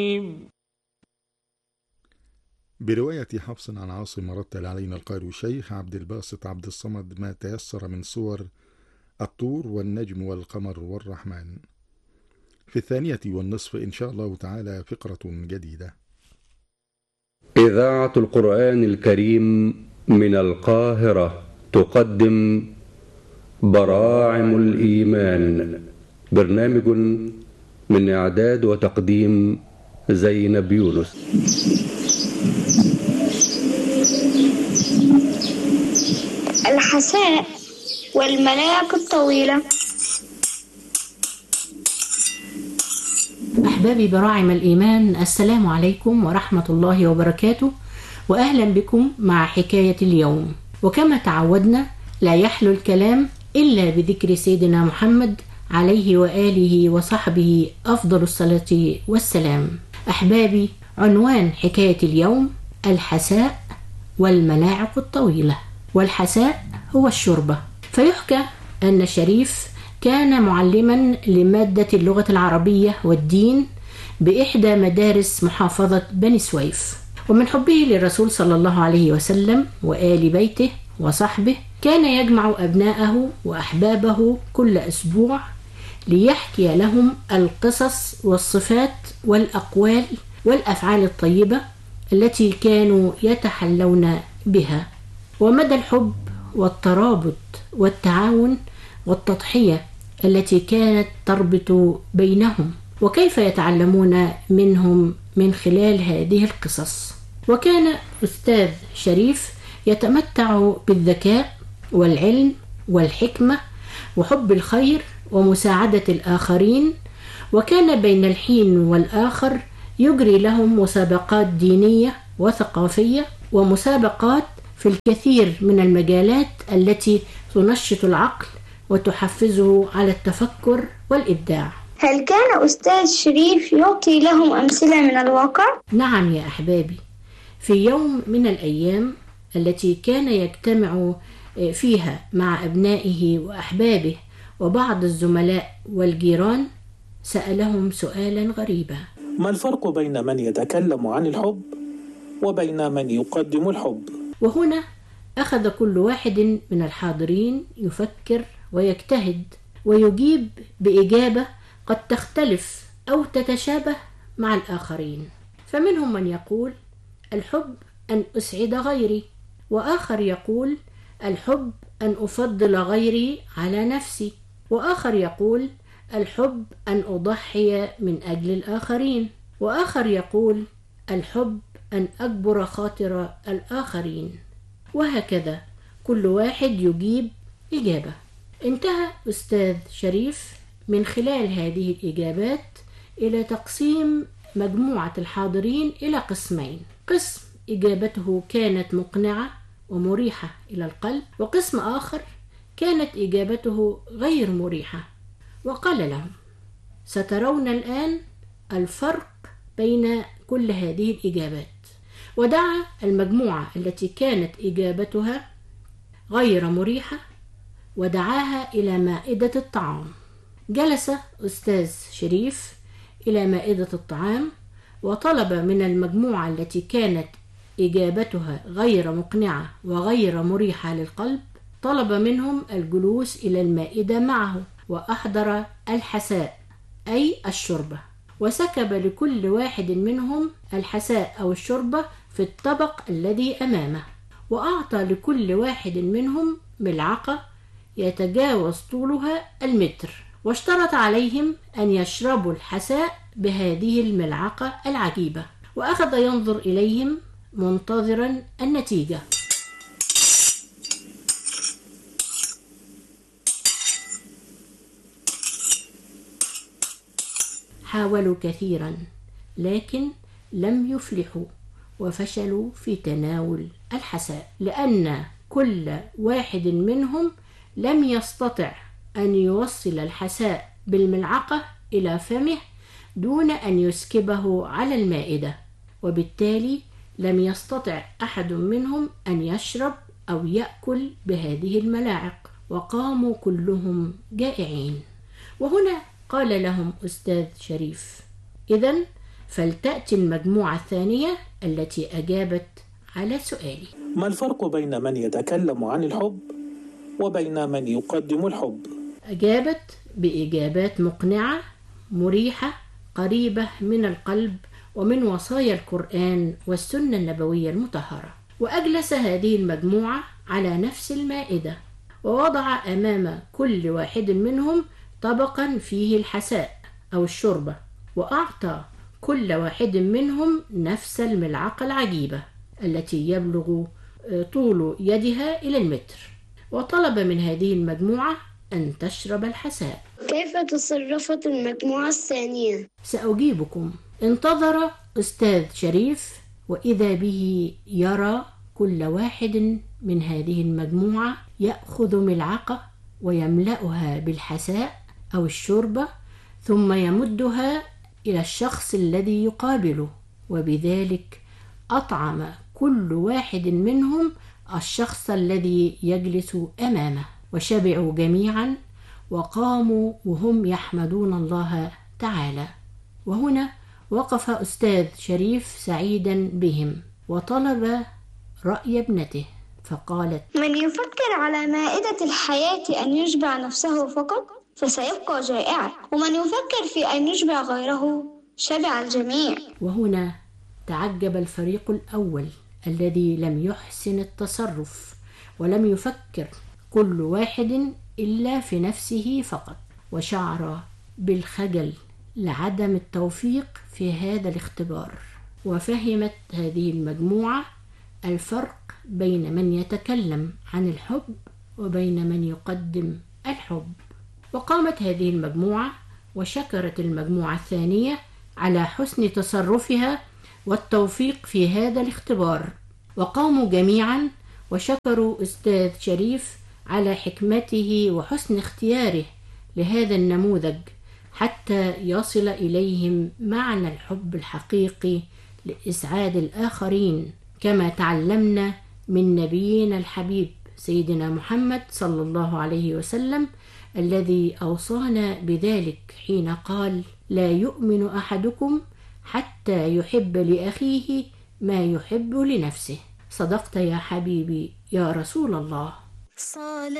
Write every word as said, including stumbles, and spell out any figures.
برواية حفص عن عاصم رتل علينا القارئ الشيخ عبد الباسط عبد الصمد ما تيسر من سور الطور والنجم والقمر والرحمن. في الثانية والنصف إن شاء الله تعالى فقرة جديدة. إذاعة القرآن الكريم من القاهرة تقدم براعم الإيمان، برنامج من إعداد وتقديم زينب يونس. الحساء والملاعق الطويلة. أحبابي براعم الإيمان، السلام عليكم ورحمة الله وبركاته، وأهلا بكم مع حكاية اليوم. وكما تعودنا لا يحلو الكلام إلا بذكر سيدنا محمد عليه وآله وصحبه أفضل الصلاة والسلام. أحبابي، عنوان حكاية اليوم الحساء والملاعق الطويلة. والحساء هو الشوربة. فيحكى أن شريف كان معلما لمادة اللغة العربية والدين بإحدى مدارس محافظة بني سويف، ومن حبه للرسول صلى الله عليه وسلم وآل بيته وصحبه كان يجمع أبناءه وأحبابه كل أسبوع ليحكي لهم القصص والصفات والأقوال والأفعال الطيبة التي كانوا يتحلون بها، ومدى الحب والترابط والتعاون والتضحية التي كانت تربط بينهم، وكيف يتعلمون منهم من خلال هذه القصص. وكان أستاذ شريف يتمتع بالذكاء والعلم والحكمة وحب الخير ومساعدة الآخرين، وكان بين الحين والآخر يجري لهم مسابقات دينية وثقافية ومسابقات في الكثير من المجالات التي تنشط العقل وتحفزه على التفكر والإبداع. هل كان أستاذ شريف يعطي لهم أمثلة من الواقع؟ نعم يا أحبابي، في يوم من الأيام التي كان يجتمع فيها مع أبنائه وأحبابه وبعض الزملاء والجيران سألهم سؤالا غريبا: ما الفرق بين من يتكلم عن الحب وبين من يقدم الحب؟ وهنا أخذ كل واحد من الحاضرين يفكر ويجتهد ويجيب بإجابة قد تختلف أو تتشابه مع الآخرين. فمنهم من يقول الحب أن أسعد غيري، وآخر يقول الحب أن أفضل غيري على نفسي، وآخر يقول الحب أن أضحي من أجل الآخرين، وآخر يقول الحب أن أجبر خاطر الآخرين، وهكذا كل واحد يجيب إجابة. انتهى أستاذ شريف من خلال هذه الإجابات إلى تقسيم مجموعة الحاضرين إلى قسمين: قسم إجابته كانت مقنعة ومريحة إلى القلب، وقسم آخر كانت إجابته غير مريحة، وقال لهم: سترون الآن الفرق بين كل هذه الإجابات. ودعا المجموعة التي كانت إجابتها غير مريحة ودعاها إلى مائدة الطعام. جلس أستاذ شريف إلى مائدة الطعام وطلب من المجموعة التي كانت إجابتها غير مقنعة وغير مريحة للقلب، طلب منهم الجلوس إلى المائدة معه، وأحضر الحساء أي الشوربة، وسكب لكل واحد منهم الحساء أو الشوربة في الطبق الذي أمامه، وأعطى لكل واحد منهم ملعقة يتجاوز طولها المتر، واشترط عليهم أن يشربوا الحساء بهذه الملعقة العجيبة، وأخذ ينظر إليهم منتظرا النتيجة. حاولوا كثيرا لكن لم يفلحوا، وفشلوا في تناول الحساء، لأن كل واحد منهم لم يستطع أن يوصل الحساء بالملعقة إلى فمه دون أن يسكبه على المائدة، وبالتالي لم يستطع أحد منهم أن يشرب أو يأكل بهذه الملاعق، وقاموا كلهم جائعين. وهنا قال لهم أستاذ شريف: إذن فلتأتي المجموعة الثانية التي أجابت على سؤالي. ما الفرق بين من يتكلم عن الحب وبين من يقدم الحب؟ أجابت بإجابات مقنعة مريحة قريبة من القلب ومن وصايا القرآن والسنة النبوية المطهرة. وأجلس هذه المجموعة على نفس المائدة، ووضع أمام كل واحد منهم طبقا فيه الحساء أو الشوربة، وأعطى كل واحد منهم نفس الملعقة العجيبة التي يبلغ طول يدها إلى المتر، وطلب من هذه المجموعة أن تشرب الحساء. كيف تصرفت المجموعة الثانية؟ سأجيبكم. انتظر أستاذ شريف، وإذا به يرى كل واحد من هذه المجموعة يأخذ ملعقة ويملأها بالحساء أو الشوربة، ثم يمدها إلى الشخص الذي يقابله، وبذلك أطعم كل واحد منهم الشخص الذي يجلس أمامه، وشبعوا جميعا وقاموا وهم يحمدون الله تعالى. وهنا وقف أستاذ شريف سعيدا بهم وطلب رأي ابنته، فقالت: من يفكر على مائدة الحياة أن يشبع نفسه فقط فسيبقى جائعا، ومن يفكر في أن يشبع غيره شبع الجميع. وهنا تعجب الفريق الأول الذي لم يحسن التصرف ولم يفكر كل واحد إلا في نفسه فقط، وشعر بالخجل لعدم التوفيق في هذا الاختبار. وفهمت هذه المجموعة الفرق بين من يتكلم عن الحب وبين من يقدم الحب. وقامت هذه المجموعة وشكرت المجموعة الثانية على حسن تصرفها والتوفيق في هذا الاختبار، وقاموا جميعا وشكروا أستاذ شريف على حكمته وحسن اختياره لهذا النموذج حتى يصل إليهم معنى الحب الحقيقي لإسعاد الآخرين، كما تعلمنا من نبينا الحبيب سيدنا محمد صلى الله عليه وسلم الذي أوصانا بذلك حين قال: لا يؤمن أحدكم حتى يحب لأخيه ما يحب لنفسه. صدقت يا حبيبي يا رسول الله.